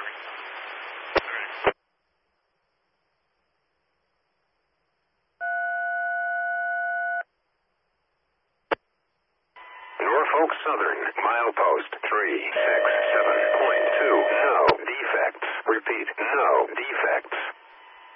Norfolk Southern, milepost 367.2. No defects. Repeat, no defects.